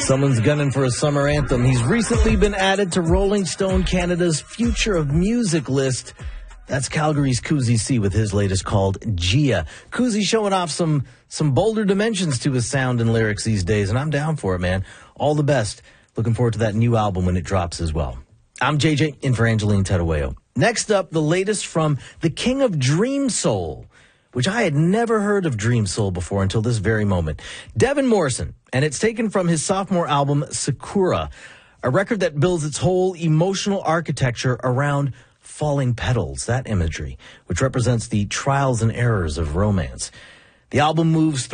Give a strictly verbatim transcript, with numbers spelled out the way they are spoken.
Someone's gunning for a summer anthem. He's recently been added to Rolling Stone Canada's Future of Music list. That's Calgary's Kuzi C with his latest called Gia. Kuzi showing off some some bolder dimensions to his sound and lyrics these days, and I'm down for it, man. All the best. Looking forward to that new album when it drops as well. I'm J J, in for Angeline Terueo. Next up, the latest from the king of Dream Soul, which I had never heard of Dream Soul before until this very moment. Devin Morrison, and it's taken from his sophomore album, Sakura, a record that builds its whole emotional architecture around falling petals, that imagery, which represents the trials and errors of romance. The album moves through